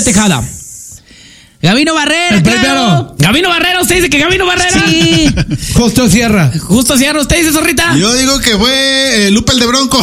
Tejada. Gabino Barrera. El primero. Gabino Barrera, ¿usted dice que Gabino Barrera? Sí. Justo Sierra. Justo Sierra, ¿usted dice, Zorrita? Yo digo que fue Lupe el de Bronco.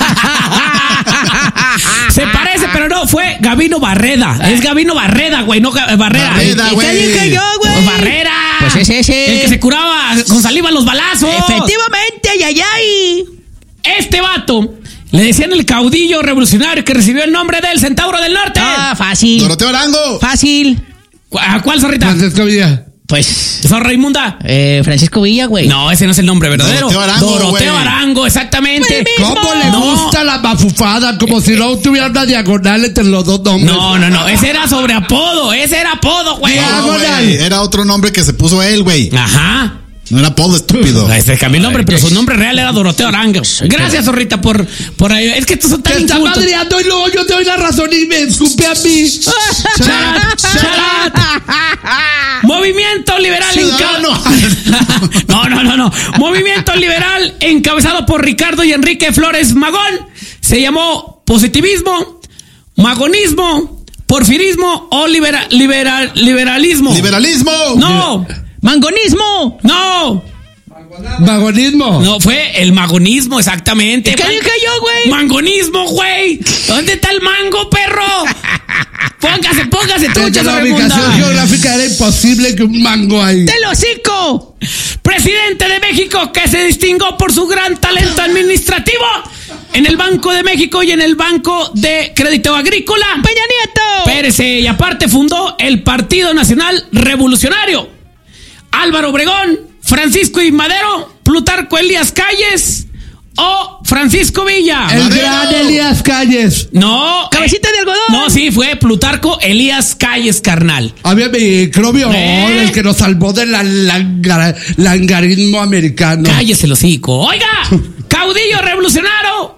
Se parece, pero no, fue Gabino Barreda. Es Gabino Barreda, güey, no Barrera. Barreda, ¿Y güey. qué dije yo, güey? Pues Barrera. Pues es ese. El que se curaba con saliva en los balazos. Efectivamente, ayayay. Este vato le decían el caudillo revolucionario que recibió el nombre del Centauro del Norte. Ah, fácil. Doroteo Arango. Fácil. ¿A cuál, Zorrita? Francisco Villa. Pues. Zorra Raimunda. Francisco Villa, güey. No, ese no es el nombre verdadero. Doroteo Arango, Doroteo güey. Arango, exactamente. ¿Cómo le gusta la mafufada? Como si no tuviera una diagonal entre los dos nombres. No. Ese era sobre apodo. Ese era apodo, güey. No, güey, era otro nombre que se puso él, güey. Ajá. No era Paul, estúpido. Se cambió el nombre, pero su nombre real era Doroteo Arango. Gracias, Zorrita, por ahí. Es que estos son tan Te está incultos. madreando y luego yo te doy la razón y me escupe a mí. Charat. Movimiento liberal Ciudadano. No. Movimiento liberal encabezado por Ricardo y Enrique Flores Magón. Se llamó positivismo, magonismo, porfirismo o liberalismo. Liberalismo. No. Mangonismo. No. Vagonismo. No, fue el magonismo, exactamente. ¿Qué dije yo, güey? Mangonismo, güey. ¿Dónde está el mango, perro? Póngase, trucha, Desde la Zorremunda. ubicación geográfica era imposible que un mango ahí. ¡Del hocico! Presidente de México que se distinguió por su gran talento administrativo en el Banco de México y en el Banco de Crédito Agrícola. ¡Peña Nieto! Pérez, y aparte fundó el Partido Nacional Revolucionario. Álvaro Obregón, Francisco I. Madero, Plutarco Elías Calles o Francisco Villa. El Madero. gran Elías Calles. No. ¡Cabecita de algodón! No, sí, fue Plutarco Elías Calles, carnal. Había microbio, el que nos salvó del langarismo americano. Cállese el hocico. Oiga, caudillo revolucionario.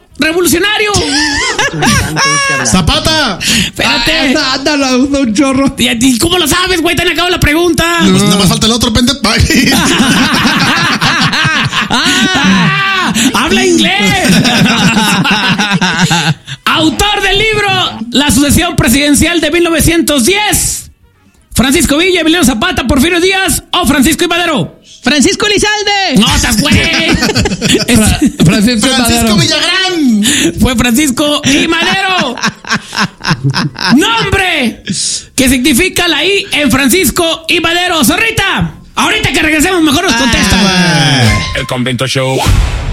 Zapata. Espérate. Ándalo, un chorro. ¿Y cómo lo sabes, güey? Te han acabado la pregunta. Pues nada más falta el otro pendejo. ¡Habla inglés! Autor del libro La sucesión presidencial de 1910. Francisco Villa, Emiliano Zapata, Porfirio Díaz o Francisco I. Madero. ¡Francisco Elizalde! No, estás güey. Francisco Francisco Madero. Villagrán. Fue Francisco I. Madero. Nombre que significa la I en Francisco I. Madero. Zorrita, ahorita que regresemos mejor nos contesta. El Convento Show.